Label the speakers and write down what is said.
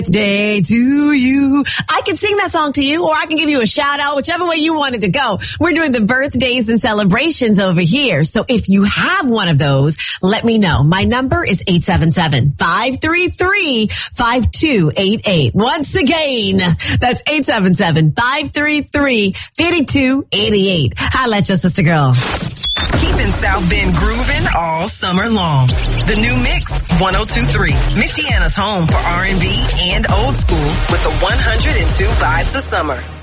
Speaker 1: Day to you. I can sing that song to you, or I can give you a shout out, whichever way you wanted to go. We're doing the birthdays and celebrations over here. So if you have one of those, let me know. My number is 877-533-5288. Once again, that's 877-533-5288. Holla at your sister girl.
Speaker 2: Keeping South Bend grooving all summer long. The new Mix 102.3, Michiana's home for R&B and old school with the 102 vibes of summer.